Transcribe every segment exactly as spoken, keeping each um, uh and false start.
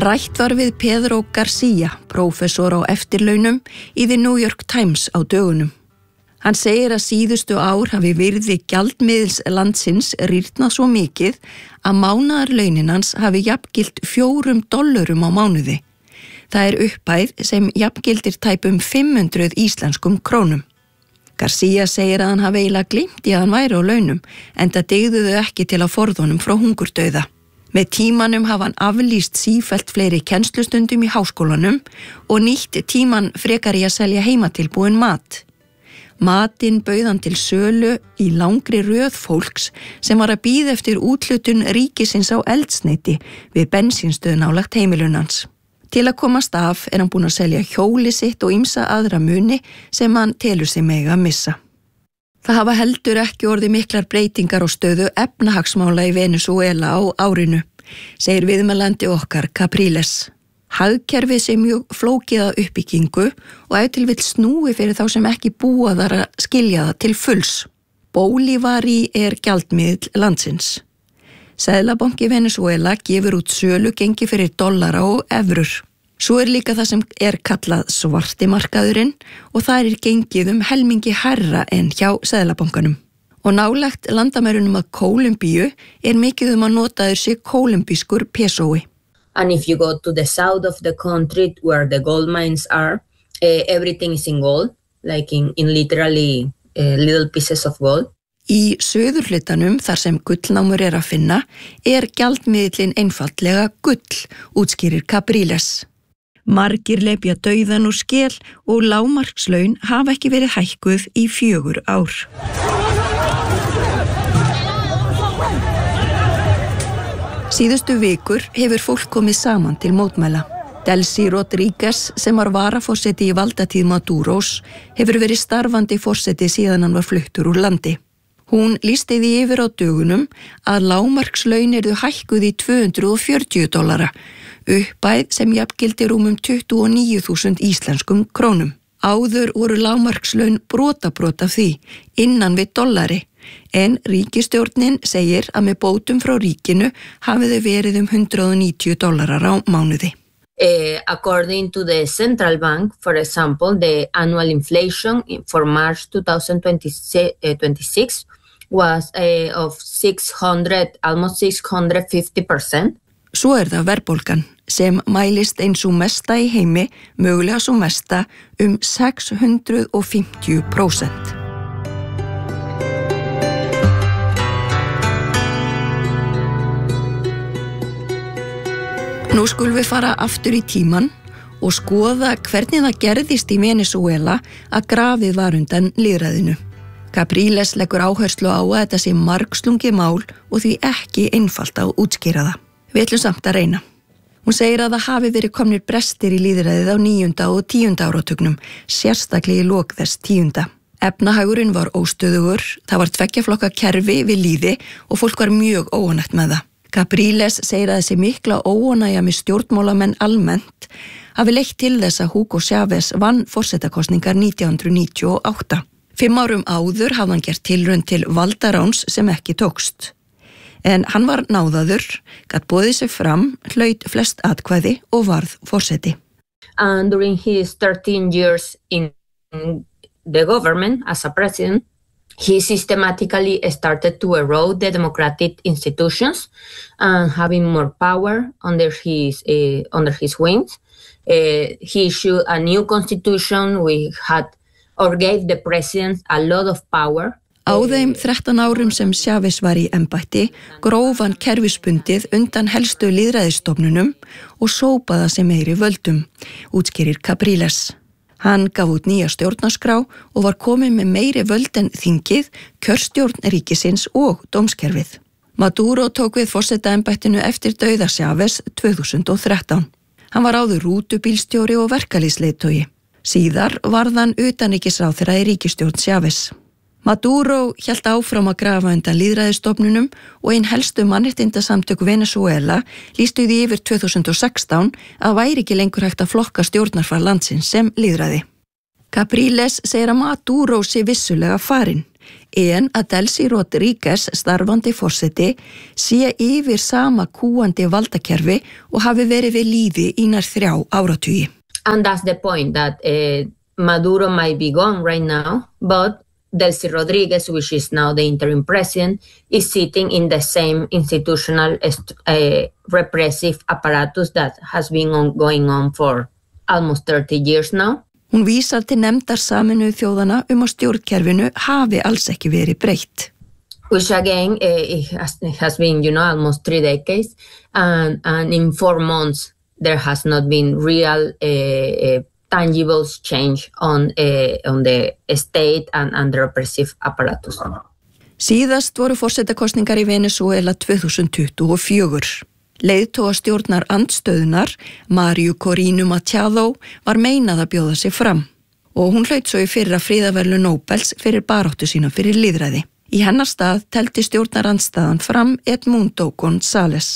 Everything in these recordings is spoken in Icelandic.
Rætt var við Pedro Garcia, prófessor á eftirlaunum í The New York Times á dögunum. Hann segir að síðustu ár hafi virði gjaldmiðils landsins rýrnað svo mikið að mánaðarlaunin hans hafi jafngilt fjórum dollurum á mánuði. Það er upphæð sem jafngildir tæpum fimm hundruð íslenskum krónum. Garcia segir að hann hafi eiginlega gleymt í að hann væri á launum, enda dygðu þau ekki til að forða honum frá hungurdauða. Með tímanum hafa hann aflýst sífellt fleiri kennslustundum í háskólanum og nýtt tíman frekar í að selja heimatilbúin mat. Matinn bauð hann til sölu í langri röð fólks sem var að bíða eftir úthlutun ríkisins á eldsneyti við bensínstöð nálægt heimilunans. Til að komast af er hann búinn að selja hjóli sitt og ýmsa aðra muni sem hann telur sig mega að missa. Það hafa heldur ekki orðið miklar breytingar á stöðu efnahagsmála í Venezuela á árinu, segir viðmælandi okkar Capriles. Hagkerfið sé mjög flókið að uppbyggingu og ef til vill snúi fyrir þá sem ekki búa þar að skilja það til fulls. Bolívari er gjaldmiðill landsins. Seðlabanki Venezuela gefur út sölugengi fyrir dollara og evrur. Svo er líka það sem er kallað svartimarkaðurinn og það er gengið um helmingi hærra en hjá Seðlabankanum. Og nálægt landamærunum að Kólumbíu er mikið um að notaður sig kólumbískur pesói. And if you go to the south of the country where the gold mines are, uh, everything is in gold, like in, in literally uh, little pieces of gold. Í suðurhlutanum þar sem gullnámur er að finna er gjaldmiðillinn einfaldlega gull, útskýrir Capriles. Margir lepja dauðan úr skel og lágmarkslaun hafa ekki verið hækkuð í fjögur ár. Síðustu vikur hefur fólk komið saman til mótmæla. Delcy Rodríguez, sem var varaforseti í valdatíð Maduros, hefur verið starfandi forseti síðan hann var fluttur úr landi. Hún lýsti því yfir á dögunum að lágmarkslaun yrðu hækkuð í tvö hundruð fjörutíu dollara, uppæð sem jafngildir um tuttugu og níu þúsund íslenskum krónum. Áður voru lágmarkslaun brotabrot af því, innan við dollari, en ríkisstjórnin segir að með bótum frá ríkinu hafi þau verið um hundrað og níutíu dollarar á mánuði. Uh, according to the central bank, for example, the annual inflation for March twenty twenty-six was uh, of six hundred, almost six hundred fifty percent. Svo er það verðbólgan sem mælist eins og mesta í heimi, mögulega svo mesta um sex hundruð fimmtíu prósent. Nú skulum við fara aftur í tíman og skoða hvernig það gerðist í Venezuela að grafið var undan lýðræðinu. Capriles leggur áherslu á að þetta sé margslungið mál og því ekki einfalt að útskýra það. Við ætlum samt að reyna. Hún segir að það hafi verið komnir brestir í lýðræðið á níunda og tíunda áratugnum, sérstaklega í lok þess tíunda. Efnahagurinn var óstöðugur, það var tveggja flokka kerfi við lýði og fólk var mjög óánægt með það. Capriles segir að þessi mikla óánægja með stjórnmálamenn almennt hafi leitt til þess að Hugo Chávez vann forsetakosningar nítján hundruð níutíu og átta. Fimm árum áður hafði hann gert tilraun til valdaráns sem ekki tókst. En hann var náðaður, gat boðið sig fram, hlaut flest atkvæði og varð forseti. And during his thirteen years in the government as a president, he systematically started to erode the democratic institutions and having more power under his uh, under his wings. Uh, he issued a new constitution. We had or gave the president a lot of power. Á þeim þrettán árum sem Chávez var í embætti gróf hann kerfisbundið undan helstu lýðræðisstofnunum og sópaða sem meiri völdum, útskýrir Capriles. Hann gaf út nýja stjórnarskrá og var kominn með meiri völd en þingið, kjörstjórn ríkisins og dómskerfið. Maduro tók við forsetaembættinu eftir dauða Chávez tvö þúsund og þrettán. Hann var áður rútubílstjóri og verkalýðsleiðtogi. Síðar varð hann utanríkisráðherra í ríkisstjórn Chávez. Maduro hélt áfram að grafa undan lýðræðisstofnunum og ein helstu mannréttindasamtök Venezuela lýstu því yfir tvö þúsund og sextán að væri ekki lengur hægt að flokka stjórnarfar landsins sem lýðræði. Capriles segir að Maduro sé vissulega farinn, en að Delcy Rodríguez, starfandi forseti, sé yfir sama kúandi valdakerfi og hafi verið við lífi í nær þrjá áratugi. And that's the point, that uh, Maduro might be gone right now, but Delcy Rodríguez, which is now the interim president, is sitting in the same institutional uh, repressive apparatus that has been on, going on for almost thirty years now. Hún vísar til nefndar Sameinuðu þjóðanna um að stjórnkerfinu hafi alls ekki verið breytt. Which again, uh, it, has, it has been, you know, almost three decades, and, and in four months there has not been real uh, uh, tangible change on, uh, on the state and, and the repressive apparatus. Síðast voru forsetakosningar í Venezuela tvö þúsund tuttugu og fjögur. Leiðtoga stjórnar andstöðunar, Mario Corina Machado, var meinað að bjóða sig fram og hún hlaut svo í fyrra friðarverðlaun Nóbels fyrir baráttu sína fyrir lýðræði. Í hennar stað teldi stjórnar andstæðan fram Edmundo González.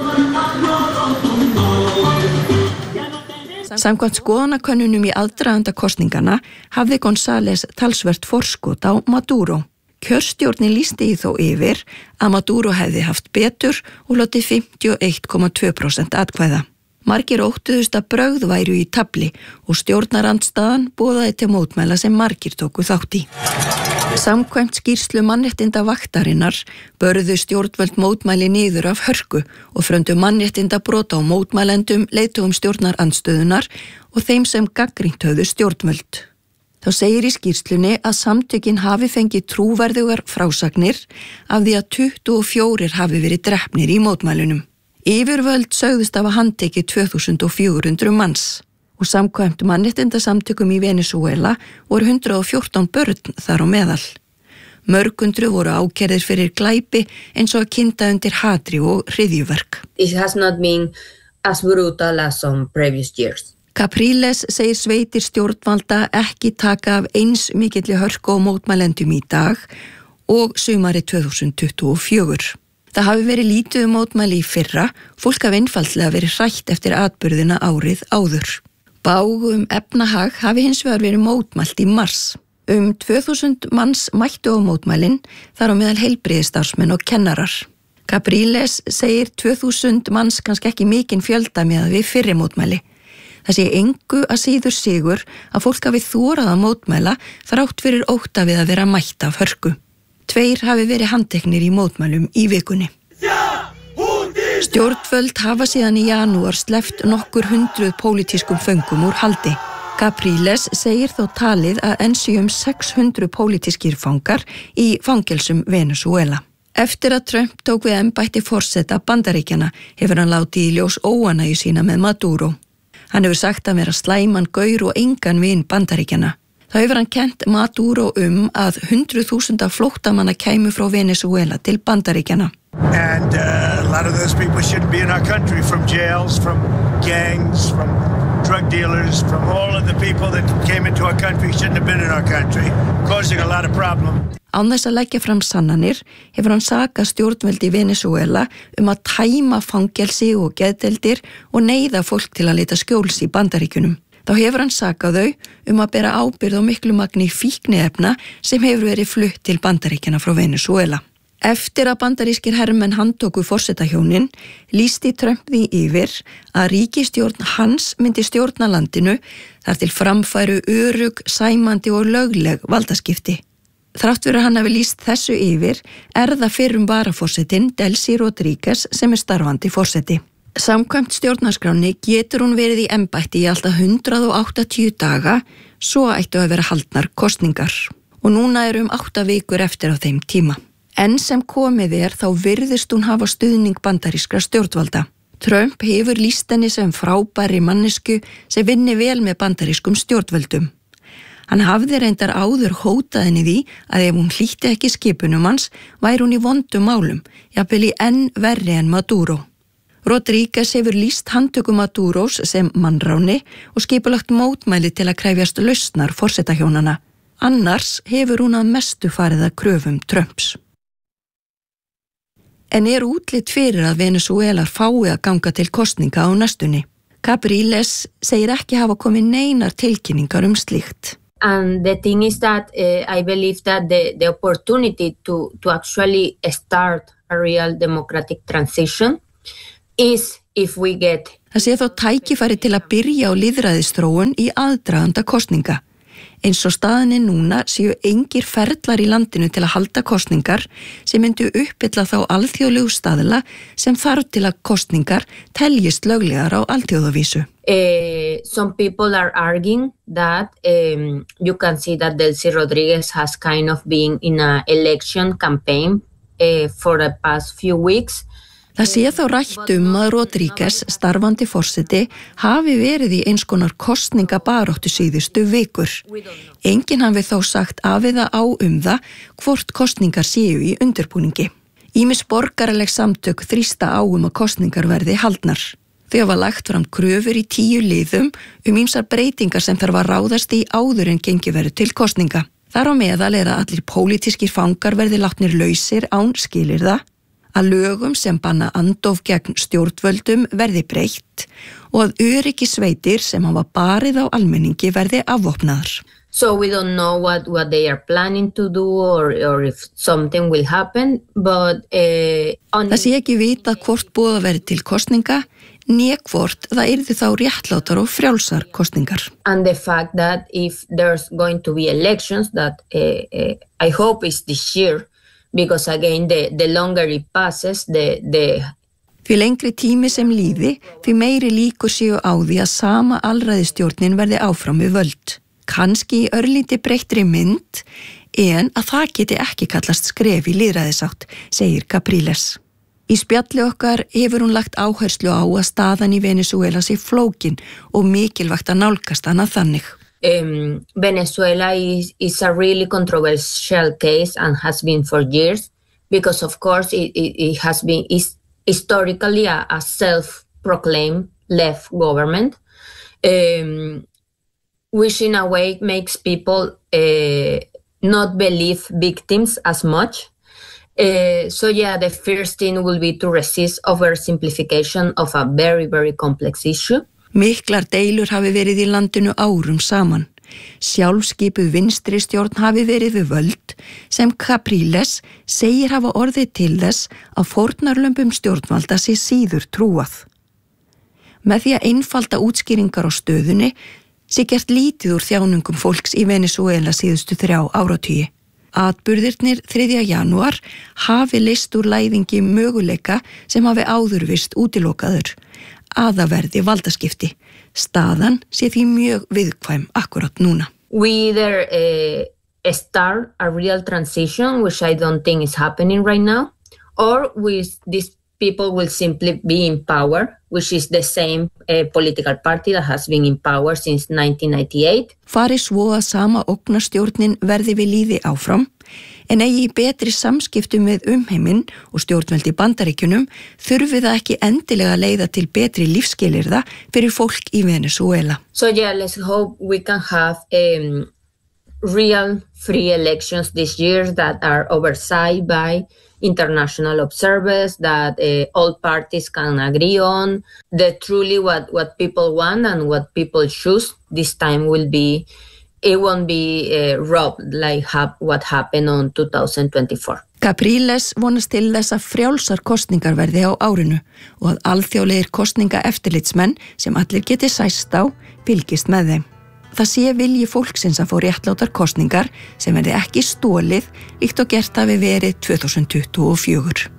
Samkvæmt skoðanakönnunum í aðdraganda kosningana hafði González talsvert forskot á Maduro. Kjörstjórnin lýsti í þó yfir að Maduro hefði haft betur og lotið fimmtíu og eitt komma tvö prósent atkvæða. Margir óttuðust að brögð væru í tafli og stjórnarandstaðan boðaði til mótmæla sem margir tóku þátt í. Samkvæmt skýrslu mannréttinda vaktarinnar börðu stjórnvöld mótmæli niður af hörku og fröndu mannréttinda brota á mótmælendum, leiðtogum stjórnarandstöðunar og þeim sem gagnrýnt höfðu stjórnvöld. Þá segir í skýrslunni að samtökin hafi fengið trúverðugar frásagnir af því að tuttugu og fjórir hafi verið drepnir í mótmælunum. Yfirvöld sögðust af að handtekið tvö þúsund og fjögur hundruð manns og samkvæmt mannréttindasamtökum í Venezuela voru hundrað og fjórtán börn þar á meðal. Mörgundru voru ákærðir fyrir glæpi eins og að kynda undir hatri og hryðjuverk. It has not been as brutal as some previous years. Capriles segir sveitir stjórnvalda ekki taka af eins mikilli hörku á mótmælendum í dag og sumari tvö þúsund tuttugu og fjögur. Það hafi verið lítið um mótmæli í fyrra, fólk hafi einfaldlega verið hrætt eftir atburðina árið áður. Bágu um efnahag hafi hins vegar verið mótmælt í mars. Um tvö þúsund manns mættu á mótmælin, þar á meðal heilbrigðisstarfsmenn og kennarar. Capriles segir tvö þúsund manns kannski ekki mikinn fjölda með við fyrri mótmæli. Það sé engu að síður sigur að fólk hafi þorað að mótmæla þrátt fyrir ótta við að vera mætt af hörku. Tveir hafi verið handteknir í mótmælum í vikunni. Stjórnvöld hafa síðan í janúar sleppt nokkur hundruð pólitískum föngum úr haldi. Capriles segir þó talið að enn séu um sex hundruð pólitískir fangar í fangelsum Venezuela. Eftir að Trump tók við embætti forseta Bandaríkjanna hefur hann látið í ljós óánægju sína með Maduro. Hann hefur sagt að vera slæman gaur og engan vin Bandaríkjanna. Þá hefur hann kennt Maduro um að hundruð þúsunda flóttamanna kæmu frá Venezuela til Bandaríkjanna. And uh, a lot of those people shouldn't be in our country, from jails, from gangs, from drug dealers, from all of the people that came into our country shouldn't have been in our country, causing a lot of problems. Án þess að leggja fram sannanir hefur hann sakað stjórnveldi í Venezuela um að tæma fangelsi og geðdeildir og neyða fólk til að leita skjóls í Bandaríkjunum. Þá hefur hann sakað þau um að bera ábyrgð á miklu magni fíkniefna sem hefur verið flutt til Bandaríkjanna frá Venezuela. Eftir að bandarískir hermenn handtóku forsetahjónin lýsti Trump því yfir að ríkisstjórn hans myndi stjórna landinu þar til framfæru örugg, sæmandi og lögleg valdaskipti. Þrátt fyrir að hann hafi lýst þessu yfir er það fyrrum varaforsetinn Delcy Rodríguez sem er starfandi forseti. Samkvæmt stjórnarskráni getur hún verið í embætti í alltaf hundrað og áttatíu daga, svo ættu að vera haldnar kosningar. Og núna eru um átta vikur eftir á þeim tíma. Enn sem komið er þá virðist hún hafa stuðning bandarískra stjórnvalda. Trump hefur lýst henni sem frábæri mannesku sem vinni vel með bandarískum stjórnvöldum. Hann hafði reyndar áður hótað henni því að ef hún hlýtti ekki skipunum hans væri hún í vondum málum, jafnvel í enn verri en Maduro. Rodríguez hefur lýst handtöku Maduros sem mannráni og skipulagt mótmæli til að krefjast lausnar forsetahjónana. Annars hefur hún að mestu farið að kröfum Trumps. En er útlit fyrir að Venezuela fái að ganga til kosninga á næstunni? Capriles segir ekki hafa komið neinar tilkynningar um slíkt. And the thing is that uh, I believe that the, the opportunity to, to actually start a real democratic transition is if we get... Það sé þá tækifæri til að byrja á lýðræðisþróun í aðdraganda kosninga. Eins og staðan er núna séu engir ferlar í landinu til að halda kosningar sem myndu uppfylla þá alþjóðlegu staðla sem þarf til að kosningar teljist löglegar á alþjóðavísu. Uh, some people are arguing that um, you can see that Delcy Rodriguez has kind of been in an election campaign uh, for the past few weeks. Það sé þá rætt um að Rodríguez, starfandi forseti, hafi verið í eins konar kosningabaráttu síðustu vikur. Enginn hafi þó sagt af eða á um það hvort kosningar séu í undirbúningi. Ýmis borgaraleg samtök þrýsta á um að kosningar verði haldnar. Þau hafa lagt fram kröfur í tíu liðum um ýmsar breytingar sem þarf að ráðast í áður en gengi verið til kosninga. Þar á meðal er að allir pólitískir fangar verði látnir lausir án skilyrða, að lögum sem banna andof gegn stjórnvöldum verði breytt og að öryggissveitir sem hafa barið á almenningi verði afvopnaðar. So we don't know what, what they are planning to do or, or if something will happen, but... Uh, on... Það sé ekki vita hvort búið að verði til kosninga, né hvort það yrði þá réttlátar og frjálsar kosningar. And the fact that if there's going to be elections, that uh, uh, I hope is this year, because again, the, the longer it passes, the, the... Því lengri tími sem líði, því meiri líkur séu á því að sama alræðistjórnin verði áfram við völd. Kannski í örlíti breyttri mynd, en að það geti ekki kallast skref í lýðræðisátt, segir Capriles. Í spjalli okkar hefur hún lagt áherslu á að staðan í Venezuela sé flókin og mikilvægt að nálgast hana þannig. Um, Venezuela is, is a really controversial case and has been for years because of course it, it, it has been is historically a, a self-proclaimed left government, um, which in a way makes people uh, not believe victims as much. Uh, so yeah, the first thing will be to resist oversimplification of a very, very complex issue. Miklar deilur hafi verið í landinu árum saman. Sjálfskipuð vinstri stjórn hafi verið við völd sem Capriles segir hafa orðið til þess að fórnarlömbum stjórnvalda sé síður trúað. Með því að einfalda útskýringar á stöðunni sé gert lítið úr þjánungum fólks í Venezuela síðustu þrjá áratugi. Atburðirnir þriðja janúar hafi leyst úr læðingi möguleika sem hafi áðurvist útilokaður. Að það verði valdaskipti. Staðan sé því mjög viðkvæm akkurat núna. We either uh, start a real transition, which I don't think is happening right now, or we, these people will simply be in power, which is the same uh, political party that has been in power since nineteen ninety-eight. Fari svo að sama ógnarstjórnin verði við líði áfram, en eigi í betri samskiptum við umheiminn og stjórnveldi Bandaríkjunum þurfi það ekki endilega leiða til betri lífsskilyrða fyrir fólk í Venezuela. So yeah, let's hope we can have um, real free elections this year that are oversight by international observers, that uh, all parties can agree on, that truly what, what people want and what people choose this time will be, it won't be uh, robbed like hap- what happened on two thousand twenty-four. Capriles vonast til þess að frjálsar kosningar verði á árinu og að alþjóðlegir kosninga eftirlitsmenn sem allir geti sæst á fylgist með þeim. Það sé vilji fólksins að fá réttlátar kosningar sem verði ekki stólið líkt og gert hafi verið tvö þúsund tuttugu og fjögur.